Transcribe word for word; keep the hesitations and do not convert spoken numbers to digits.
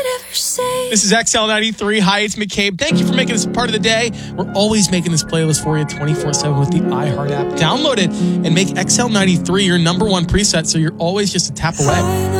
This is X L ninety-three. Hi, it's McCabe. Thank you for making this part of the day. We're always making this playlist for you twenty-four seven with the iHeart app. Download it and make X L ninety-three your number one preset so you're always just a tap away.